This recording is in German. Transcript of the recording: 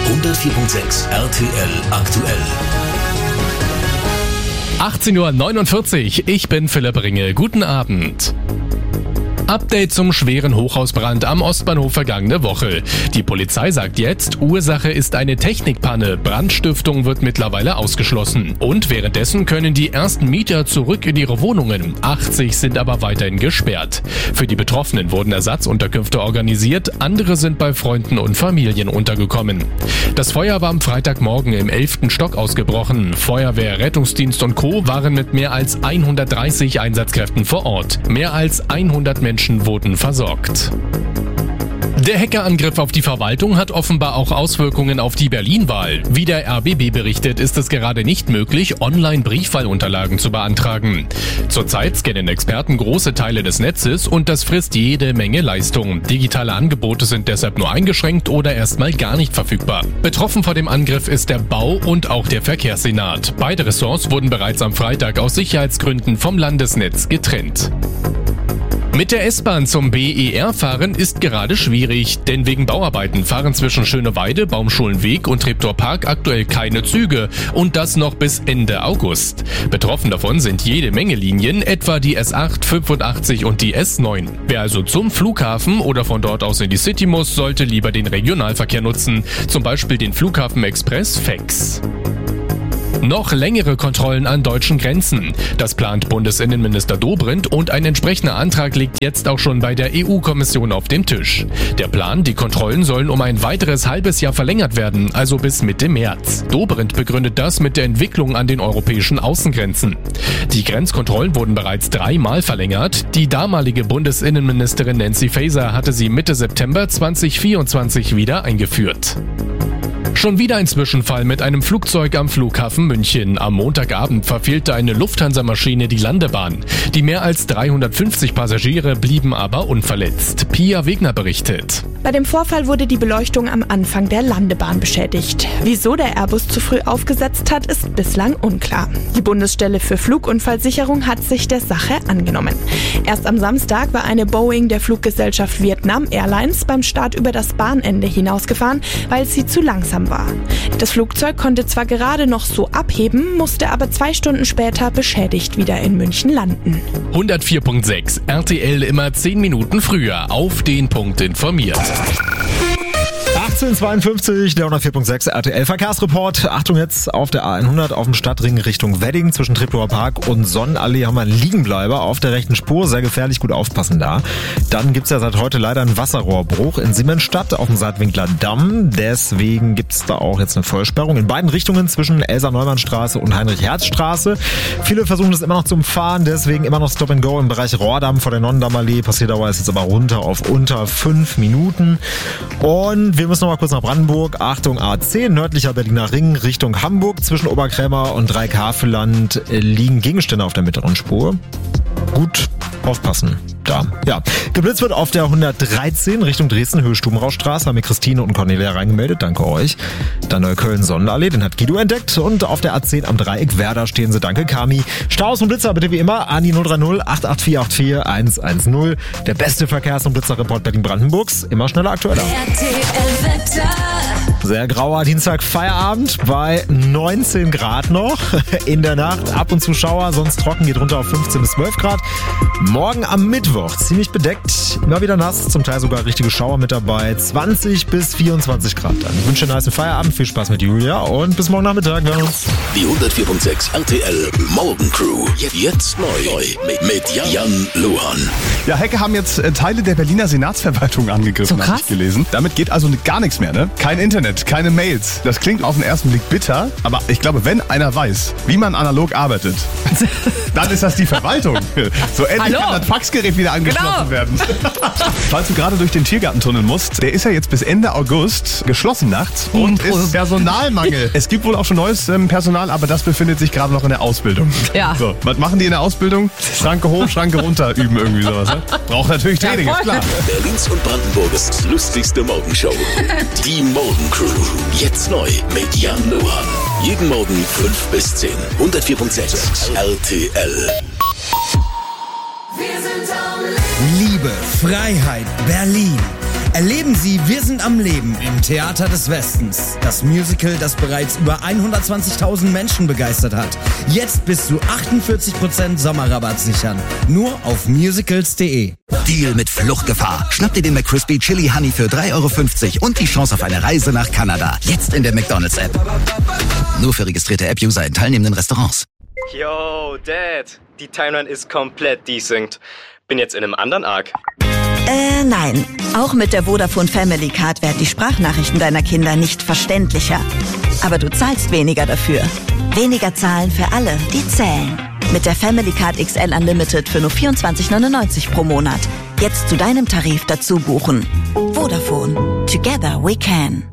104.6 RTL aktuell. 18:49 Uhr, ich bin Philipp Ringe. Guten Abend. Update zum schweren Hochhausbrand am Ostbahnhof vergangene Woche. Die Polizei sagt jetzt, Ursache ist eine Technikpanne. Brandstiftung wird mittlerweile ausgeschlossen. Und währenddessen können die ersten Mieter zurück in ihre Wohnungen. 80 sind aber weiterhin gesperrt. Für die Betroffenen wurden Ersatzunterkünfte organisiert. Andere sind bei Freunden und Familien untergekommen. Das Feuer war am Freitagmorgen im 11. Stock ausgebrochen. Feuerwehr, Rettungsdienst und Co. waren mit mehr als 130 Einsatzkräften vor Ort. Mehr als 100 Menschen wurden versorgt. Der Hackerangriff auf die Verwaltung hat offenbar auch Auswirkungen auf die Berlin-Wahl. Wie der RBB berichtet, ist es gerade nicht möglich, online Briefwahlunterlagen zu beantragen. Zurzeit scannen Experten große Teile des Netzes und das frisst jede Menge Leistung. Digitale Angebote sind deshalb nur eingeschränkt oder erstmal gar nicht verfügbar. Betroffen vor dem Angriff ist der Bau- und auch der Verkehrssenat. Beide Ressorts wurden bereits am Freitag aus Sicherheitsgründen vom Landesnetz getrennt. Mit der S-Bahn zum BER fahren ist gerade schwierig, denn wegen Bauarbeiten fahren zwischen Schöneweide, Baumschulenweg und Treptower Park aktuell keine Züge und das noch bis Ende August. Betroffen davon sind jede Menge Linien, etwa die S8, 85 und die S9. Wer also zum Flughafen oder von dort aus in die City muss, sollte lieber den Regionalverkehr nutzen, zum Beispiel den Flughafen-Express FEX. Noch längere Kontrollen an deutschen Grenzen. Das plant Bundesinnenminister Dobrindt und ein entsprechender Antrag liegt jetzt auch schon bei der EU-Kommission auf dem Tisch. Der Plan, die Kontrollen sollen um ein weiteres halbes Jahr verlängert werden, also bis Mitte März. Dobrindt begründet das mit der Entwicklung an den europäischen Außengrenzen. Die Grenzkontrollen wurden bereits 3-mal verlängert. Die damalige Bundesinnenministerin Nancy Faeser hatte sie Mitte September 2024 wieder eingeführt. Schon wieder ein Zwischenfall mit einem Flugzeug am Flughafen München. Am Montagabend verfehlte eine Lufthansa-Maschine die Landebahn. Die mehr als 350 Passagiere blieben aber unverletzt. Pia Wegner berichtet. Bei dem Vorfall wurde die Beleuchtung am Anfang der Landebahn beschädigt. Wieso der Airbus zu früh aufgesetzt hat, ist bislang unklar. Die Bundesstelle für Flugunfallsicherung hat sich der Sache angenommen. Erst am Samstag war eine Boeing der Fluggesellschaft Vietnam Airlines beim Start über das Bahnende hinausgefahren, weil sie zu langsam war. Das Flugzeug konnte zwar gerade noch so abheben, musste aber 2 Stunden später beschädigt wieder in München landen. 104.6 RTL immer 10 Minuten früher auf den Punkt informiert. 18:52, der 104.6 RTL Verkehrsreport. Achtung jetzt auf der A100 auf dem Stadtring Richtung Wedding zwischen Treptower Park und Sonnenallee haben wir einen Liegenbleiber auf der rechten Spur. Sehr gefährlich, gut aufpassen da. Dann gibt's ja seit heute leider einen Wasserrohrbruch in Siemensstadt auf dem Saatwinkler Damm. Deswegen gibt's da auch jetzt eine Vollsperrung in beiden Richtungen zwischen Elsa-Neumann-Straße und Heinrich-Herz-Straße. Viele versuchen das immer noch zu umfahren, deswegen immer noch Stop and Go im Bereich Rohrdamm vor der Nonnendammallee. Passierdauer ist jetzt aber runter auf unter 5 Minuten. Und wir müssen noch mal kurz nach Brandenburg. Achtung, A10, nördlicher Berliner Ring Richtung Hamburg. Zwischen Oberkrämer und Dreieck-Havelland liegen Gegenstände auf der mittleren Spur. Gut aufpassen. Da. Ja. Geblitzt wird auf der 113 Richtung Dresden, Höhe Stubenraustraße. Haben mir Christine und Cornelia reingemeldet. Danke euch. Dann Neukölln-Sonnenallee, den hat Guido entdeckt. Und auf der A10 am Dreieck Werder stehen sie. Danke, Kami. Staus und Blitzer bitte wie immer. Ani 030 884 110. Der beste Verkehrs- und Blitzerreport Berlin-Brandenburgs. Immer schneller, aktueller. Sehr grauer Dienstag Feierabend bei 19 Grad noch. In der Nacht ab und zu Schauer, sonst trocken, geht runter auf 15 bis 12 Grad. Morgen am Mittwoch ziemlich bedeckt, immer wieder nass, zum Teil sogar richtige Schauer mit dabei. 20 bis 24 Grad dann. Ich wünsche einen nice Feierabend, viel Spaß mit Julia und bis morgen Nachmittag. Wir hören uns. Die 104.6 RTL Morgencrew. Jetzt neu mit Jan Luhan. Ja, Hacker haben jetzt Teile der Berliner Senatsverwaltung angegriffen, So habe krass. ich gelesen. Damit geht also gar nichts mehr, ne? Kein Internet, keine Mails. Das klingt auf den ersten Blick bitter, aber ich glaube, wenn einer weiß, wie man analog arbeitet, dann ist das die Verwaltung. So endlich kann das Faxgerät wieder angeschlossen werden. Falls du gerade durch den Tiergartentunnel musst, der ist ja jetzt bis Ende August geschlossen nachts und ist Personalmangel. Es gibt wohl auch schon neues Personal, aber das befindet sich gerade noch in der Ausbildung. Ja. So, was machen die in der Ausbildung? Schranke hoch, Schranke runter üben irgendwie sowas. Ne? Braucht natürlich Training, ist klar. Berlins und Brandenburgs lustigste Morgenshow. Die Morgencrew. Jetzt neu mit Jan Luhan. Jeden Morgen 5 bis 10. 104.6 RTL. Liebe, Freiheit, Berlin. Erleben Sie Wir sind am Leben im Theater des Westens. Das Musical, das bereits über 120.000 Menschen begeistert hat. Jetzt bis zu 48% Sommerrabatt sichern. Nur auf musicals.de. Deal mit Fluchtgefahr. Schnapp dir den McCrispy Chili Honey für 3,50 € und die Chance auf eine Reise nach Kanada. Jetzt in der McDonald's-App. Nur für registrierte App-User in teilnehmenden Restaurants. Yo, Dad. Die Timeline ist komplett desynced. Bin jetzt in einem anderen Arc. Nein. Auch mit der Vodafone Family Card werden die Sprachnachrichten deiner Kinder nicht verständlicher. Aber du zahlst weniger dafür. Weniger zahlen für alle, die zählen. Mit der Family Card XL Unlimited für nur 24,99 € pro Monat. Jetzt zu deinem Tarif dazu buchen. Vodafone. Together we can.